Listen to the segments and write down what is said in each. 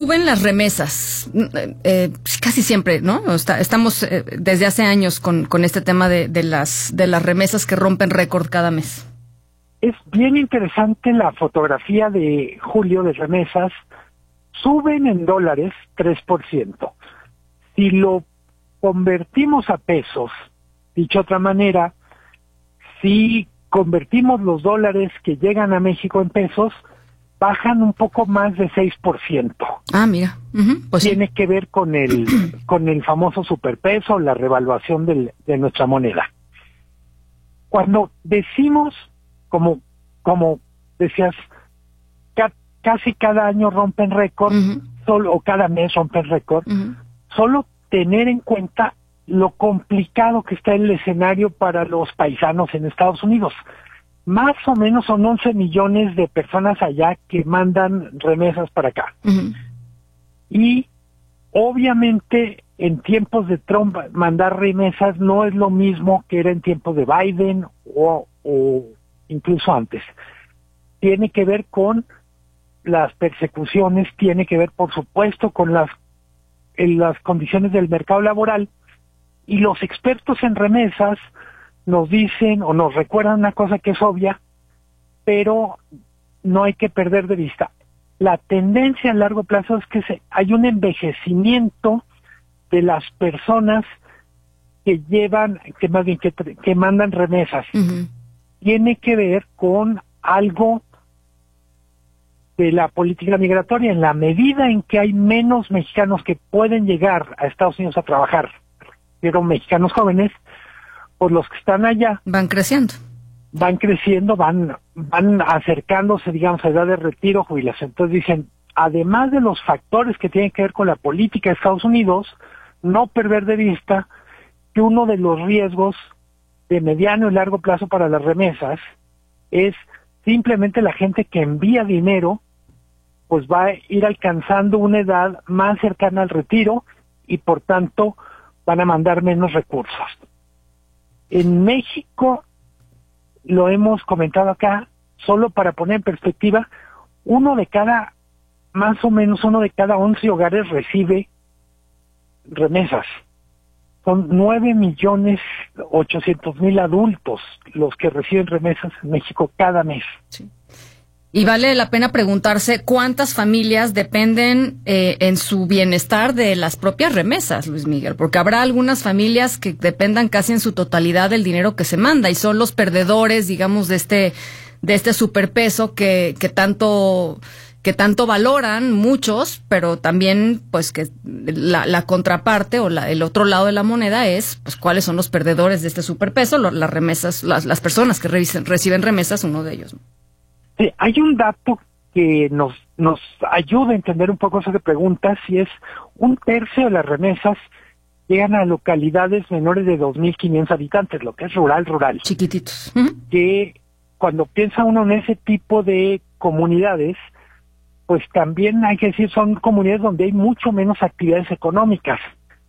suben las remesas, casi siempre, ¿no? Estamos desde hace años con este tema de las remesas que rompen récord cada mes. Es bien interesante la fotografía de julio de remesas. Suben en dólares 3%. Si lo convertimos a pesos, dicho de otra manera, si convertimos los dólares que llegan a México en pesos, bajan un poco más de 6%. Ah, mira. Pues tiene sí. que ver con el famoso superpeso, la revaluación de nuestra moneda. Cuando decimos, como decías, casi cada año rompen récord, o cada mes rompen récord, solo tener en cuenta lo complicado que está el escenario para los paisanos en Estados Unidos. Más o menos son 11 millones de personas allá que mandan remesas para acá. Y obviamente en tiempos de Trump mandar remesas no es lo mismo que era en tiempos de Biden o incluso antes. Tiene que ver con las persecuciones, tiene que ver por supuesto con las condiciones del mercado laboral, y los expertos en remesas nos dicen o nos recuerdan una cosa que es obvia, pero no hay que perder de vista. La tendencia a largo plazo es que hay un envejecimiento de las personas que que mandan remesas. Tiene que ver con algo de la política migratoria. En la medida en que hay menos mexicanos que pueden llegar a Estados Unidos a trabajar, pero mexicanos jóvenes, pues los que están allá van creciendo, van acercándose, digamos, a edad de retiro, jubilación. Entonces dicen, además de los factores que tienen que ver con la política de Estados Unidos, no perder de vista que uno de los riesgos de mediano y largo plazo para las remesas es simplemente la gente que envía dinero, pues va a ir alcanzando una edad más cercana al retiro y por tanto van a mandar menos recursos. En México, lo hemos comentado acá, solo para poner en perspectiva, más o menos uno de cada 11 hogares recibe remesas. Son 9.800.000 adultos los que reciben remesas en México cada mes. Sí. Y vale la pena preguntarse cuántas familias dependen en su bienestar de las propias remesas, Luis Miguel, porque habrá algunas familias que dependan casi en su totalidad del dinero que se manda y son los perdedores, digamos, de este superpeso que tanto valoran muchos, pero también pues que la contraparte o el otro lado de la moneda es pues cuáles son los perdedores de este superpeso, las remesas, las personas que reciben remesas, uno de ellos. Sí, hay un dato que nos ayuda a entender un poco esa pregunta, si es 1/3 de las remesas llegan a localidades menores de 2.500 habitantes, lo que es rural. Chiquititos. Que cuando piensa uno en ese tipo de comunidades, pues también hay que decir, son comunidades donde hay mucho menos actividades económicas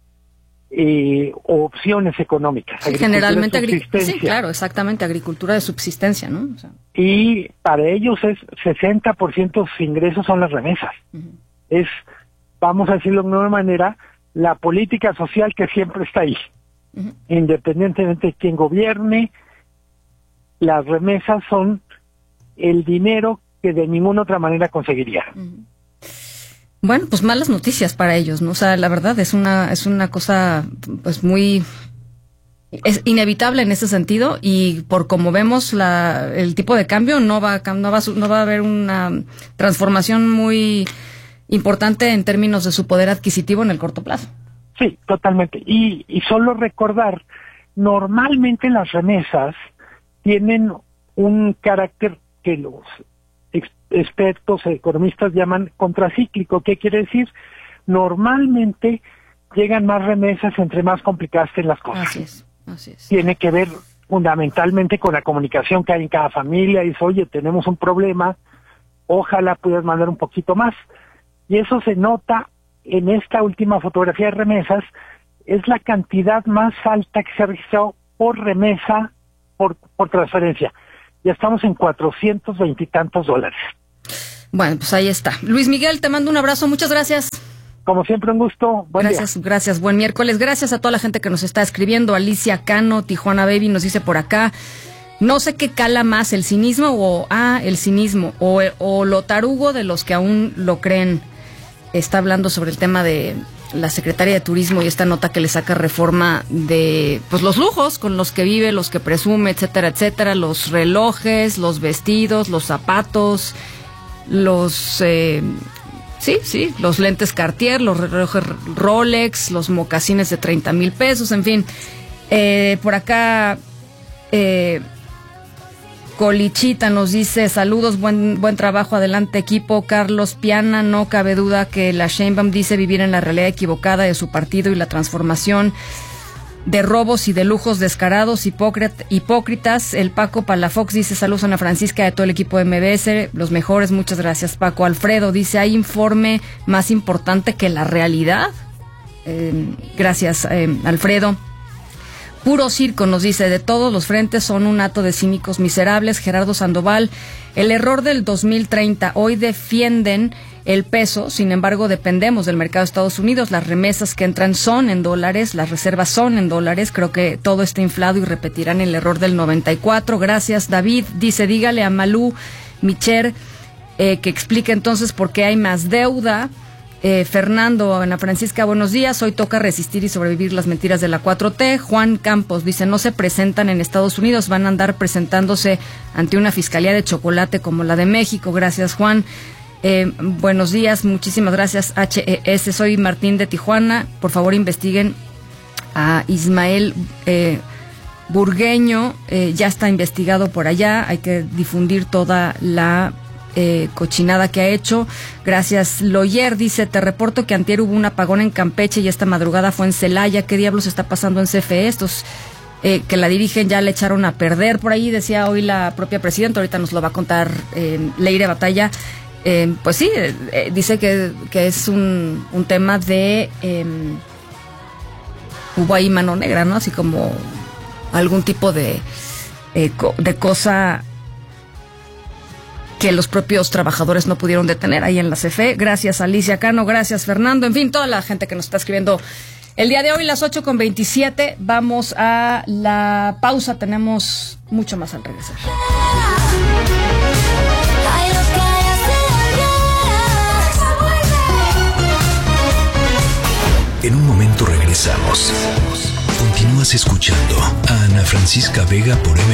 o opciones económicas. Sí, generalmente sí, claro, exactamente, agricultura de subsistencia, ¿no? O sea. Y para ellos es 60% de sus ingresos son las remesas. Es, vamos a decirlo de una manera, la política social que siempre está ahí. Independientemente de quién gobierne, las remesas son el dinero que de ninguna otra manera conseguiría. Bueno, pues malas noticias para ellos, ¿no? O sea, la verdad es una cosa pues es inevitable en ese sentido, y por como vemos el tipo de cambio no va a haber una transformación muy importante en términos de su poder adquisitivo en el corto plazo. Sí, totalmente. Y solo recordar, normalmente las remesas tienen un carácter que los expertos, economistas llaman contracíclico. ¿Qué quiere decir? Normalmente llegan más remesas entre más complicadas estén las cosas. Así es. Tiene que ver fundamentalmente con la comunicación que hay en cada familia. Dice, oye, tenemos un problema, ojalá pudieras mandar un poquito más. Y eso se nota en esta última fotografía de remesas. Es la cantidad más alta que se ha registrado por remesa, por transferencia. Ya estamos en $420 y tantos. Bueno, pues ahí está. Luis Miguel, te mando un abrazo, muchas gracias. Como siempre, un gusto. Buen gracias, día. Gracias. Buen miércoles. Gracias a toda la gente que nos está escribiendo. Alicia Cano, Tijuana Baby nos dice por acá. No sé qué cala más, el cinismo o lo tarugo de los que aún lo creen. Está hablando sobre el tema de la Secretaría de Turismo y esta nota que le saca Reforma de pues los lujos con los que vive, los que presume, etcétera, etcétera, los relojes, los vestidos, los zapatos, los los lentes Cartier, los relojes Rolex, los mocasines de 30,000 pesos, en fin. Por acá Colichita nos dice, saludos, buen trabajo, adelante equipo. Carlos Piana, no cabe duda que la Sheinbaum dice vivir en la realidad equivocada de su partido y la transformación de robos y de lujos descarados, hipócritas. El Paco Palafox dice, saludos a Ana Francisca y a todo el equipo de MBS, los mejores, muchas gracias Paco. Alfredo dice, ¿hay informe más importante que la realidad? Gracias Alfredo. Puro circo, nos dice, de todos los frentes son un hato de cínicos miserables. Gerardo Sandoval, el error del 2030, hoy defienden el peso, sin embargo dependemos del mercado de Estados Unidos, las remesas que entran son en dólares, las reservas son en dólares, creo que todo está inflado y repetirán el error del 94. Gracias David, dice, dígale a Malú Micher que explique entonces por qué hay más deuda. Fernando, Ana Francisca, buenos días. Hoy toca resistir y sobrevivir las mentiras de la 4T. Juan Campos dice, no se presentan en Estados Unidos, van a andar presentándose ante una fiscalía de chocolate como la de México. Gracias, Juan. Buenos días, muchísimas gracias. HES, soy Martín de Tijuana. Por favor, investiguen a Ismael Burgueño. Ya está investigado por allá. Hay que difundir toda la cochinada que ha hecho. Gracias Loyer, dice, te reporto que antier hubo un apagón en Campeche y esta madrugada fue en Celaya. ¿Qué diablos está pasando en CFE? Estos que la dirigen ya le echaron a perder. Por ahí decía hoy la propia presidenta, ahorita nos lo va a contar Leire Batalla. Pues sí, dice que es un tema de hubo ahí mano negra, ¿no? Así como algún tipo de cosa que los propios trabajadores no pudieron detener ahí en la CFE. Gracias Alicia Cano, gracias Fernando, en fin, toda la gente que nos está escribiendo el día de hoy, las 8:27. Vamos a la pausa, tenemos mucho más al regresar. En un momento regresamos. Continúas escuchando a Ana Francisca Vega por